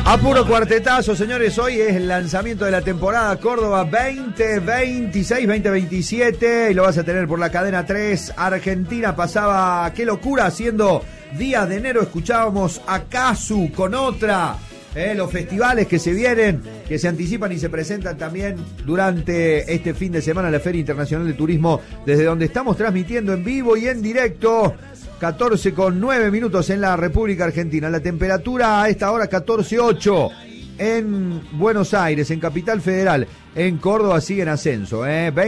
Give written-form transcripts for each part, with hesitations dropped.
A puro cuartetazo, señores, hoy es el lanzamiento de la temporada Córdoba 2026-2027 y lo vas a tener por la cadena 3. Argentina pasaba, qué locura, haciendo días de enero. Escuchábamos a Casu con otra. Los festivales que se vienen, que se anticipan y se presentan también durante este fin de semana, la Feria Internacional de Turismo, desde donde estamos transmitiendo en vivo y en directo. 14:09 en la República Argentina. La temperatura a esta hora 14:08 en Buenos Aires, en Capital Federal. En Córdoba sigue en ascenso,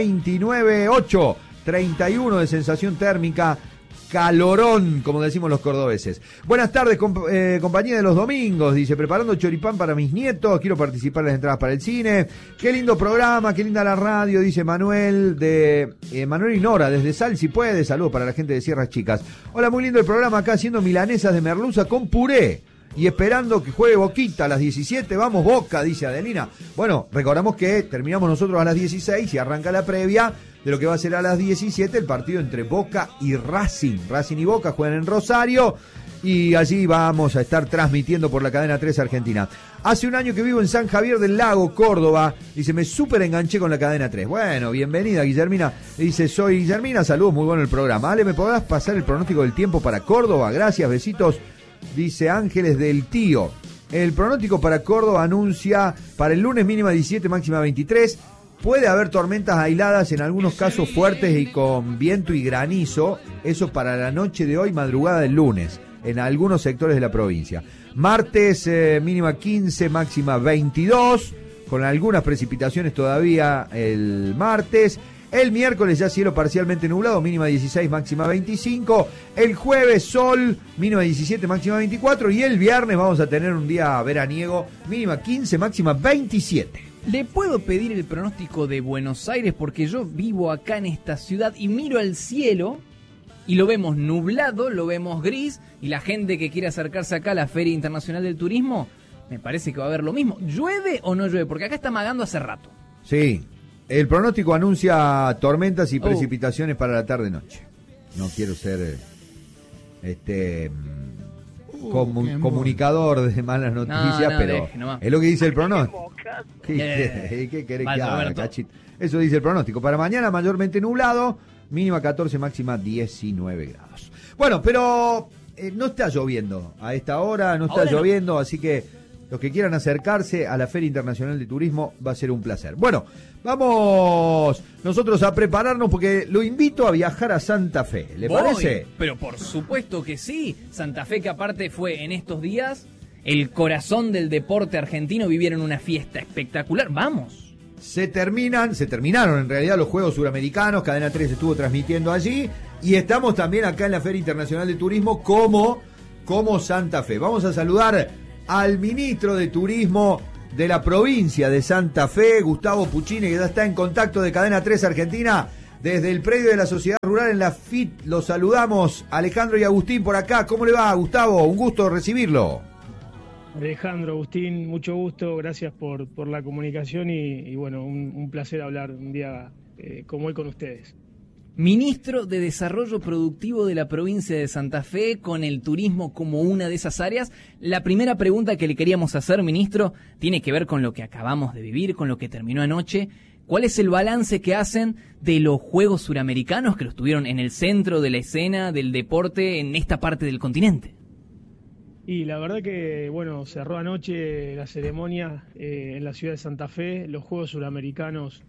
29:8, 31 de sensación térmica. Calorón, como decimos los cordobeses. Buenas tardes, compañía de los domingos. Dice, preparando choripán para mis nietos. Quiero participar en las entradas para el cine. Qué lindo programa, qué linda la radio. Dice Manuel Manuel y Nora, desde Sal, si puede. Saludos para la gente de Sierras Chicas. Hola, muy lindo el programa acá, haciendo milanesas de merluza con puré. Y esperando que juegue Boquita a las 17. Vamos, Boca, dice Adelina. Bueno, recordamos que terminamos nosotros a las 16 y arranca la previa de lo que va a ser a las 17 el partido entre Boca y Racing. Racing y Boca juegan en Rosario y allí vamos a estar transmitiendo por la cadena 3 Argentina. Hace un año que vivo en San Javier del Lago, Córdoba. Dice, me súper enganché con la cadena 3. Bueno, bienvenida, Guillermina. Dice, soy Guillermina, saludos, muy bueno el programa. Ale, ¿me podrás pasar el pronóstico del tiempo para Córdoba? Gracias, besitos. Dice Ángeles del Tío. El pronóstico para Córdoba anuncia para el lunes mínima 17, máxima 23. Puede haber tormentas aisladas, en algunos casos fuertes y con viento y granizo. Eso para la noche de hoy, madrugada del lunes, en algunos sectores de la provincia. Martes mínima 15, máxima 22, con algunas precipitaciones todavía el martes. El miércoles ya cielo parcialmente nublado, mínima 16, máxima 25. El jueves sol, mínima 17, máxima 24. Y el viernes vamos a tener un día veraniego, mínima 15, máxima 27. ¿Le puedo pedir el pronóstico de Buenos Aires? Porque yo vivo acá en esta ciudad y miro al cielo y lo vemos nublado, lo vemos gris, y la gente que quiere acercarse acá a la Feria Internacional del Turismo, me parece que va a haber lo mismo. ¿Llueve o no llueve? Porque acá está amagando hace rato. Sí. El pronóstico anuncia tormentas y precipitaciones para la tarde-noche. No quiero ser comunicador de malas noticias, pero es lo que dice el pronóstico. ¿Qué querés que haga, cachito? Eso dice el pronóstico. Para mañana mayormente nublado, mínima 14, máxima 19 grados. Bueno, pero no está lloviendo a esta hora, no está lloviendo, así que los que quieran acercarse a la Feria Internacional de Turismo va a ser un placer. Bueno, vamos nosotros a prepararnos porque lo invito a viajar a Santa Fe. ¿Le parece? Pero por supuesto que sí. Santa Fe, que aparte fue en estos días el corazón del deporte argentino, vivieron una fiesta espectacular. ¡Vamos! Se terminaron en realidad los Juegos Suramericanos. Cadena 3 estuvo transmitiendo allí. Y estamos también acá en la Feria Internacional de Turismo como Santa Fe. Vamos a saludar al ministro de Turismo de la provincia de Santa Fe, Gustavo Puccini, que ya está en contacto de Cadena 3 Argentina, desde el predio de la Sociedad Rural en la FIT. Los saludamos, Alejandro y Agustín por acá. ¿Cómo le va, Gustavo? Un gusto recibirlo. Alejandro, Agustín, mucho gusto, gracias por la comunicación y bueno, un placer hablar un día como hoy con ustedes. Ministro de Desarrollo Productivo de la provincia de Santa Fe, con el turismo como una de esas áreas. La primera pregunta que le queríamos hacer, ministro, tiene que ver con lo que acabamos de vivir, con lo que terminó anoche. ¿Cuál es el balance que hacen de los Juegos Suramericanos, que los tuvieron en el centro de la escena del deporte en esta parte del continente? Y la verdad que, bueno, cerró anoche la ceremonia en la ciudad de Santa Fe, los Juegos Suramericanos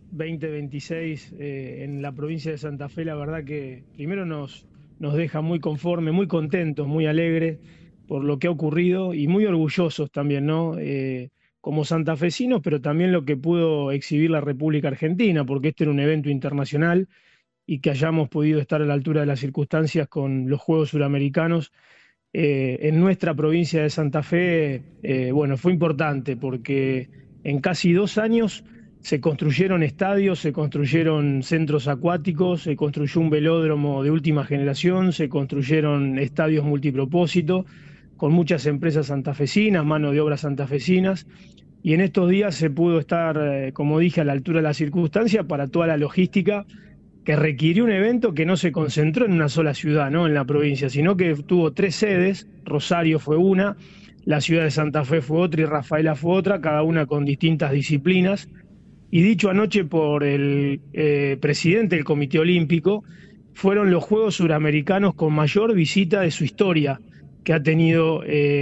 2026 en la provincia de Santa Fe. La verdad que primero nos deja muy conformes, muy contentos, muy alegres por lo que ha ocurrido y muy orgullosos también, ¿no? Como santafesinos, pero también lo que pudo exhibir la República Argentina, porque este era un evento internacional y que hayamos podido estar a la altura de las circunstancias con los Juegos Suramericanos en nuestra provincia de Santa Fe, bueno, fue importante porque en casi 2 años se construyeron estadios, se construyeron centros acuáticos, se construyó un velódromo de última generación, se construyeron estadios multipropósito con muchas empresas santafesinas, mano de obra santafesinas, y en estos días se pudo estar, como dije, a la altura de la circunstancia para toda la logística que requirió un evento que no se concentró en una sola ciudad, ¿no?, en la provincia, sino que tuvo 3 sedes. Rosario fue una, la ciudad de Santa Fe fue otra y Rafaela fue otra, cada una con distintas disciplinas. Y dicho anoche por el presidente del Comité Olímpico, fueron los Juegos Suramericanos con mayor visita de su historia que ha tenido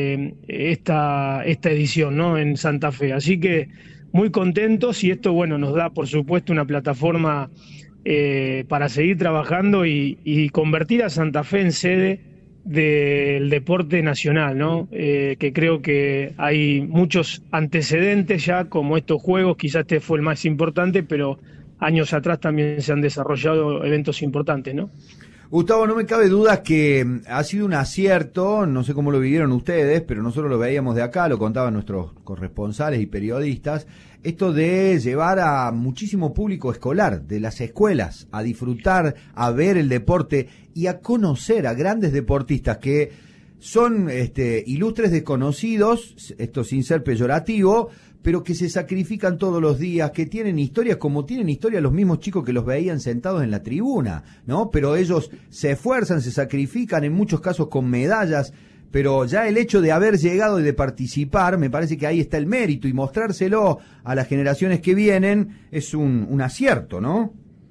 esta edición, ¿no?, en Santa Fe. Así que muy contentos, y esto, bueno, nos da por supuesto una plataforma para seguir trabajando y convertir a Santa Fe en sede del deporte nacional, ¿no? Que creo que hay muchos antecedentes ya, como estos Juegos, quizás este fue el más importante, pero años atrás también se han desarrollado eventos importantes, ¿no? Gustavo, no me cabe duda que ha sido un acierto, no sé cómo lo vivieron ustedes, pero nosotros lo veíamos de acá, lo contaban nuestros corresponsales y periodistas, esto de llevar a muchísimo público escolar de las escuelas a disfrutar, a ver el deporte y a conocer a grandes deportistas que son ilustres desconocidos, esto sin ser peyorativo, pero que se sacrifican todos los días, que tienen historias como tienen historias los mismos chicos que los veían sentados en la tribuna, ¿no? Pero ellos se esfuerzan, se sacrifican, en muchos casos con medallas, pero ya el hecho de haber llegado y de participar, me parece que ahí está el mérito, y mostrárselo a las generaciones que vienen es un acierto, ¿no?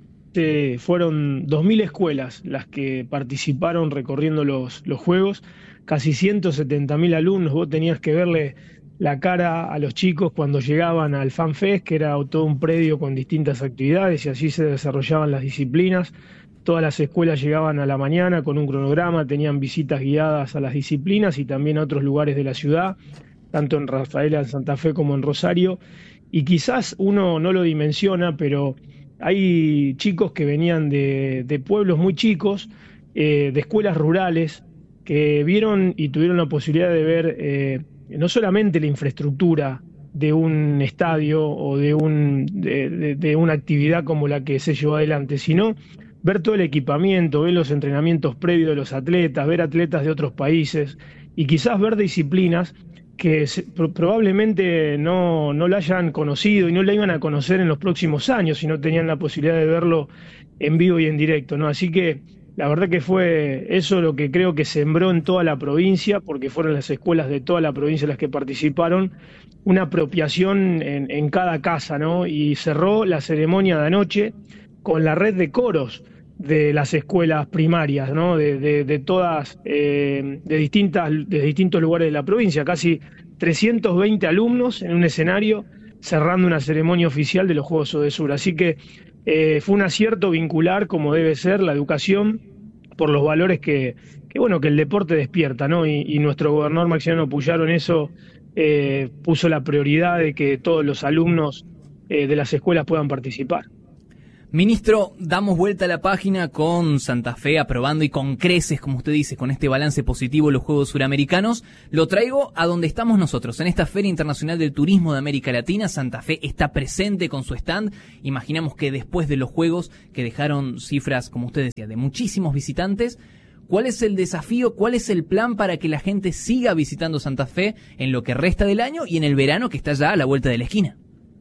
Fueron 2.000 escuelas las que participaron recorriendo los Juegos, casi 170.000 alumnos. Vos tenías que verle la cara a los chicos cuando llegaban al FanFest, que era todo un predio con distintas actividades, y así se desarrollaban las disciplinas. Todas las escuelas llegaban a la mañana con un cronograma, tenían visitas guiadas a las disciplinas y también a otros lugares de la ciudad, tanto en Rafaela, en Santa Fe, como en Rosario. Y quizás uno no lo dimensiona, pero hay chicos que venían de pueblos muy chicos, de escuelas rurales, que vieron y tuvieron la posibilidad de ver no solamente la infraestructura de un estadio o de una actividad como la que se llevó adelante, sino ver todo el equipamiento, ver los entrenamientos previos de los atletas, ver atletas de otros países y quizás ver disciplinas que probablemente no la hayan conocido y no la iban a conocer en los próximos años si no tenían la posibilidad de verlo en vivo y en directo, ¿no? Así que la verdad que fue eso lo que creo que sembró en toda la provincia, porque fueron las escuelas de toda la provincia las que participaron, una apropiación en cada casa, ¿no? Y cerró la ceremonia de anoche con la red de coros de las escuelas primarias, ¿no? De todas, de distintos lugares de la provincia, casi 320 alumnos en un escenario cerrando una ceremonia oficial de los Juegos Odesur. Así que fue un acierto vincular, como debe ser, la educación por los valores que el deporte despierta, ¿no? Y nuestro gobernador Maximiliano Puyaro en eso puso la prioridad de que todos los alumnos de las escuelas puedan participar. Ministro, damos vuelta a la página con Santa Fe aprobando y con creces, como usted dice, con este balance positivo los Juegos Suramericanos. Lo traigo a donde estamos nosotros, en esta Feria Internacional del Turismo de América Latina. Santa Fe está presente con su stand. Imaginamos que después de los Juegos, que dejaron cifras, como usted decía, de muchísimos visitantes, ¿cuál es el desafío, cuál es el plan para que la gente siga visitando Santa Fe en lo que resta del año y en el verano que está ya a la vuelta de la esquina?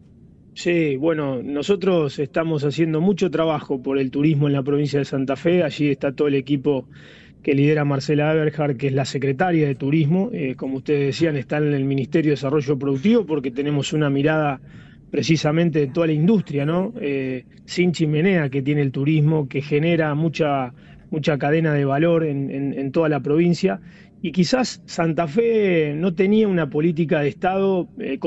Sí, bueno, nosotros estamos haciendo mucho trabajo por el turismo en la provincia de Santa Fe. Allí está todo el equipo que lidera Marcela Eberhard, que es la secretaria de Turismo. Como ustedes decían, está en el Ministerio de Desarrollo Productivo porque tenemos una mirada precisamente de toda la industria, ¿no? Sin chimenea que tiene el turismo, que genera mucha cadena de valor en toda la provincia. Y quizás Santa Fe no tenía una política de Estado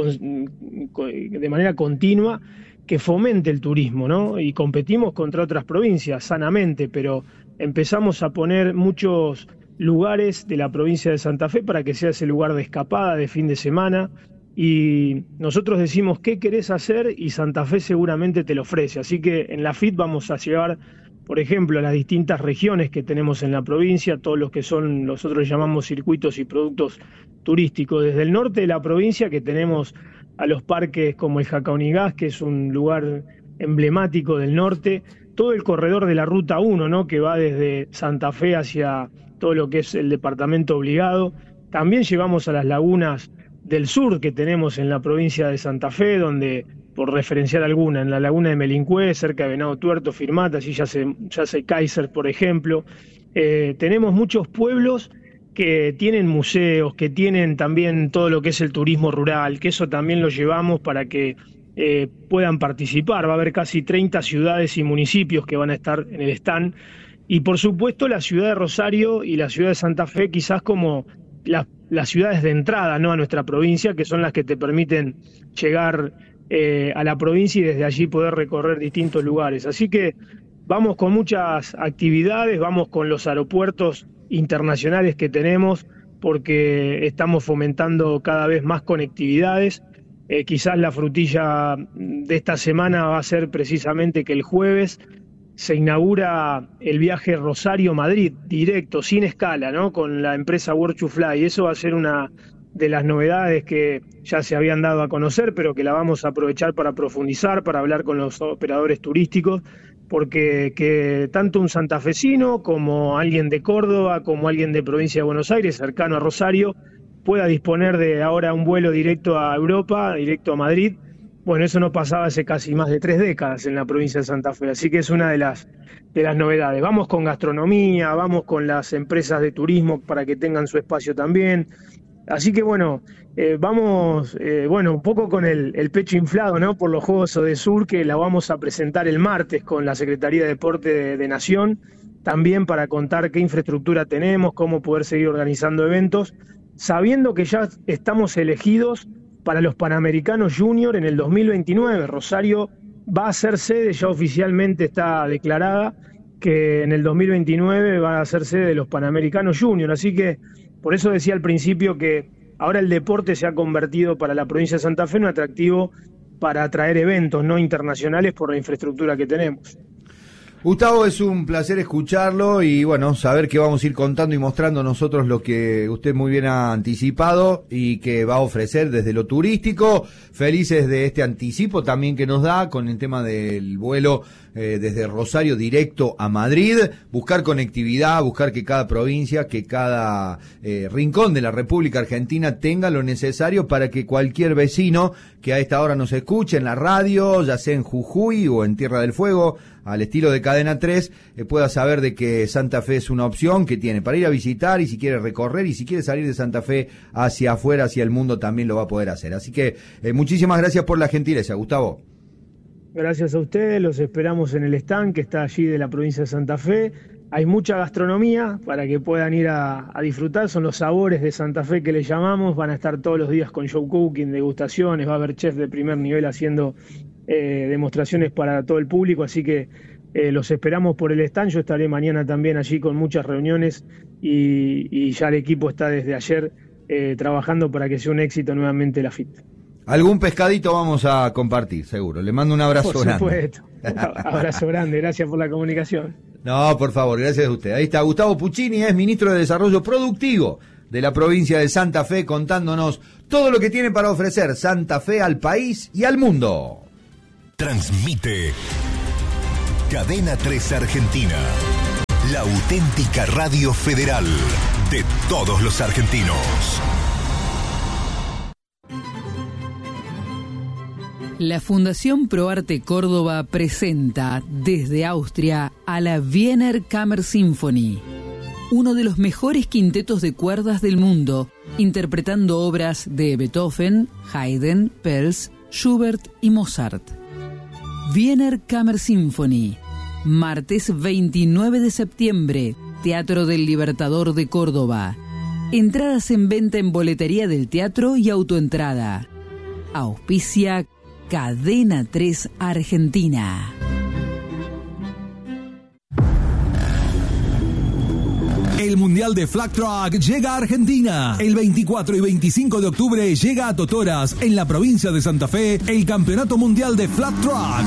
de manera continua que fomente el turismo, ¿no? Y competimos contra otras provincias sanamente, pero empezamos a poner muchos lugares de la provincia de Santa Fe para que sea ese lugar de escapada, de fin de semana. Y nosotros decimos, ¿qué querés hacer? Y Santa Fe seguramente te lo ofrece. Así que en la FIT vamos a llevar, por ejemplo, a las distintas regiones que tenemos en la provincia, todos los que son, nosotros llamamos circuitos y productos turísticos, desde el norte de la provincia, que tenemos a los parques como el Jacaunigás, que es un lugar emblemático del norte, todo el corredor de la Ruta 1, ¿no?, que va desde Santa Fe hacia todo lo que es el departamento Obligado. También llevamos a las lagunas del sur que tenemos en la provincia de Santa Fe, donde, por referenciar alguna, en la laguna de Melincué, cerca de Venado Tuerto, Firmata, allí ya se Kaiser, por ejemplo. Tenemos muchos pueblos que tienen museos, que tienen también todo lo que es el turismo rural, que eso también lo llevamos para que puedan participar. Va a haber casi 30 ciudades y municipios que van a estar en el stand. Y por supuesto la ciudad de Rosario y la ciudad de Santa Fe quizás como las ciudades de entrada, ¿no?, a nuestra provincia, que son las que te permiten llegar a la provincia y desde allí poder recorrer distintos lugares. Así que vamos con muchas actividades, vamos con los aeropuertos internacionales que tenemos, porque estamos fomentando cada vez más conectividades. Quizás la frutilla de esta semana va a ser precisamente que el jueves se inaugura el viaje Rosario-Madrid, directo, sin escala, ¿no?, con la empresa World to Fly. Eso va a ser una de las novedades que ya se habían dado a conocer, pero que la vamos a aprovechar para profundizar, para hablar con los operadores turísticos, porque que tanto un santafesino como alguien de Córdoba, como alguien de provincia de Buenos Aires, cercano a Rosario, pueda disponer de ahora un vuelo directo a Europa, directo a Madrid. Bueno, eso no pasaba hace casi más de 3 décadas en la provincia de Santa Fe, así que es una de las novedades. Vamos con gastronomía, vamos con las empresas de turismo para que tengan su espacio también. Así que bueno, vamos un poco con el pecho inflado, ¿no?, por los Juegos Odesur, que la vamos a presentar el martes con la Secretaría de Deporte de Nación, también para contar qué infraestructura tenemos, cómo poder seguir organizando eventos, sabiendo que ya estamos elegidos para los Panamericanos Junior en el 2029. Rosario va a ser sede, ya oficialmente está declarada, que en el 2029 va a ser sede de los Panamericanos Junior, así que por eso decía al principio que ahora el deporte se ha convertido para la provincia de Santa Fe en un atractivo para atraer eventos no internacionales por la infraestructura que tenemos. Gustavo, es un placer escucharlo y bueno, saber que vamos a ir contando y mostrando nosotros lo que usted muy bien ha anticipado y que va a ofrecer desde lo turístico. Felices de este anticipo también que nos da con el tema del vuelo desde Rosario directo a Madrid, buscar conectividad, buscar que cada provincia, que cada rincón de la República Argentina tenga lo necesario para que cualquier vecino que a esta hora nos escuche en la radio, ya sea en Jujuy o en Tierra del Fuego, al estilo de Cadena 3, pueda saber de que Santa Fe es una opción que tiene para ir a visitar, y si quiere recorrer y si quiere salir de Santa Fe hacia afuera, hacia el mundo, también lo va a poder hacer. Así que muchísimas gracias por la gentileza, Gustavo. Gracias a ustedes, los esperamos en el stand que está allí de la provincia de Santa Fe. Hay mucha gastronomía para que puedan ir a disfrutar, son los sabores de Santa Fe que les llamamos, van a estar todos los días con show cooking, degustaciones, va a haber chefs de primer nivel haciendo demostraciones para todo el público, así que los esperamos por el stand. Yo estaré mañana también allí con muchas reuniones y ya el equipo está desde ayer trabajando para que sea un éxito nuevamente la FIT. Algún pescadito vamos a compartir, seguro. Le mando un abrazo grande. Por supuesto. Abrazo grande, gracias por la comunicación. No, por favor, gracias a usted. Ahí está Gustavo Puccini, es ministro de Desarrollo Productivo de la provincia de Santa Fe, contándonos todo lo que tiene para ofrecer Santa Fe al país y al mundo. Transmite Cadena 3 Argentina, la auténtica radio federal de todos los argentinos. La Fundación ProArte Córdoba presenta desde Austria a la Wiener Kammersymphonie, uno de los mejores quintetos de cuerdas del mundo, interpretando obras de Beethoven, Haydn, Pels, Schubert y Mozart. Wiener Kammersymphonie, martes 29 de septiembre, Teatro del Libertador de Córdoba. Entradas en venta en boletería del teatro y autoentrada. Auspicia Cadena 3 Argentina. El Mundial de Flag Track llega a Argentina. El 24 y 25 de octubre llega a Totoras, en la provincia de Santa Fe, el Campeonato Mundial de Flag Track.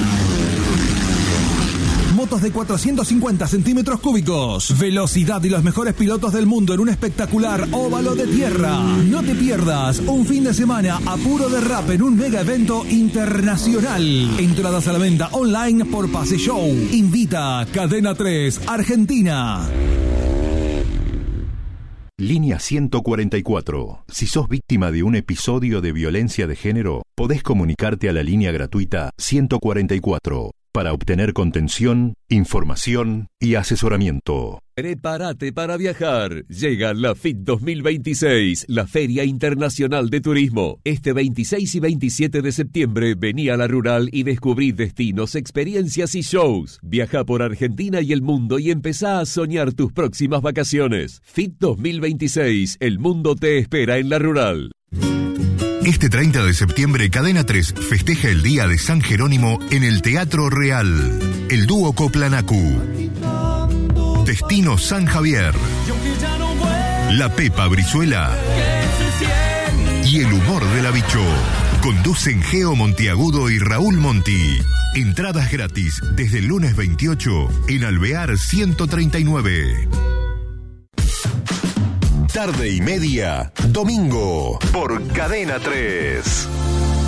Motos de 450 centímetros cúbicos, velocidad y los mejores pilotos del mundo en un espectacular óvalo de tierra. No te pierdas un fin de semana a puro derrape en un mega evento internacional. Entradas a la venta online por Pase Show. Invita Cadena 3 Argentina. Línea 144. Si sos víctima de un episodio de violencia de género, podés comunicarte a la línea gratuita 144. para obtener contención, información y asesoramiento. Prepárate para viajar. Llega la FIT 2026, la Feria Internacional de Turismo. Este 26 y 27 de septiembre vení a La Rural y descubrí destinos, experiencias y shows. Viaja por Argentina y el mundo y empezá a soñar tus próximas vacaciones. FIT 2026, el mundo te espera en La Rural. Este 30 de septiembre, Cadena 3 festeja el Día de San Jerónimo en el Teatro Real. El dúo Coplanacu, Destino San Javier, La Pepa Brizuela y el humor de la Bicho. Conducen Geo Montiagudo y Raúl Monti. Entradas gratis desde el lunes 28 en Alvear 139. Tarde y media, domingo, por Cadena 3.